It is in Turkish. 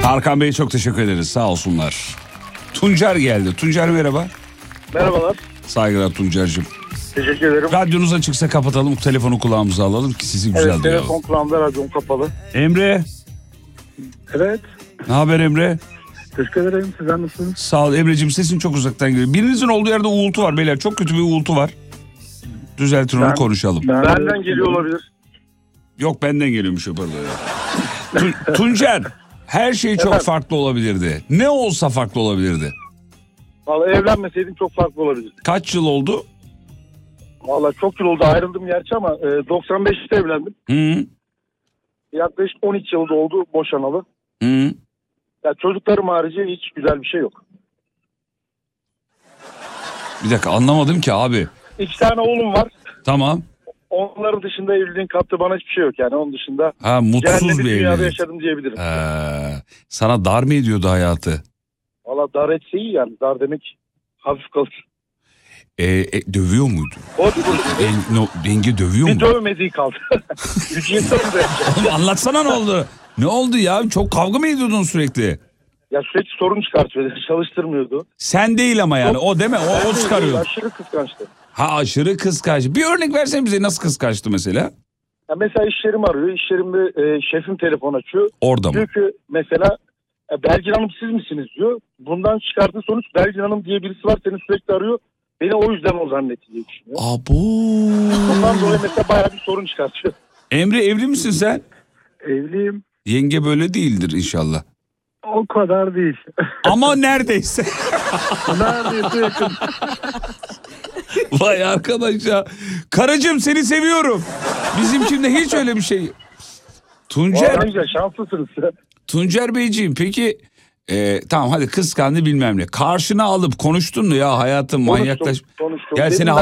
Tarkan Bey çok teşekkür ederiz, sağ olsunlar. Tuncer geldi. Tuncer merhaba. Merhabalar. Saygılar Tuncer'cim. Teşekkür ederim. Radyonuz açıksa kapatalım, telefonu kulağımıza alalım ki sizi güzel Evet, duyalım. telefon kulağımda, radyom kapalı. Emre, Evet. ne haber Emre? Teşekkür ederim. Sizden nasılsınız? Sağ ol Emre'cim, sesin çok uzaktan geliyor. Birinizin olduğu yerde uğultu var beyler, çok kötü bir uğultu var. Düzeltin onu, konuşalım. Benden geliyor olabilir. Yok, benden geliyormuş o pardon ya. Tuncer, her şey çok farklı olabilirdi. Ne olsa farklı olabilirdi. Vallahi evlenmeseydim çok farklı olabilirdi. Kaç yıl oldu? Vallahi çok yıl oldu, ayrıldım gerçi ama 95'te evlendim. Hı. Yaklaşık 13 yılda oldu boşanalı. Hı. Ya çocuklarım harici hiç güzel bir şey yok. Bir dakika, anlamadım ki abi. 2 tane oğlum var. Tamam. Onların dışında evliliğin kattığı bana hiçbir şey yok yani. Onun dışında Ha, mutsuz cehennemi bir dünyada evlilik. yaşadım diyebilirim. Sana dar mı ediyordu hayatı? Valla dar etse iyi yani. Dar demek hafif kalır. Dövüyor muydu? Denge dövüyor Bir mu? dövmediği kaldı. Gücü insanı da. Oğlum anlatsana ne oldu? Ne oldu ya? Çok kavga mı ediyordun sürekli? Ya sürekli sorun çıkartıyordu. Çalıştırmıyordu. Sen değil ama yani. O değil mi? O çıkarıyor. Aşırı kıskançtı. Ha, aşırı kıskanç. Bir örnek versene bize, nasıl kıskançtı mesela? Ya mesela iş yerim arıyor. İş yerimde şefim telefon açıyor. Orada mı? Diyor ki mesela Belgin Hanım siz misiniz diyor. Bundan çıkardığı sonuç Belgin Hanım diye birisi var, seni sürekli arıyor. Beni o yüzden o zannetti diye düşünüyor. Abo. Bundan dolayı mesela bayağı bir sorun çıkartıyor. Emre, evli misin sen? Evliyim. Yenge böyle değildir inşallah. O kadar değil. Ama neredeyse. Neredeyse yakın. Vay arkadaş ya. Karıcığım, seni seviyorum. Bizimkinde hiç öyle bir şey. Tuncer. Güzel, şanslısınız. Tuncer Beyciğim, peki tamam hadi, kıskandı bilmem ne. Karşına alıp konuştun mu ya hayatım, manyaklaş. Konuştum. Gel seni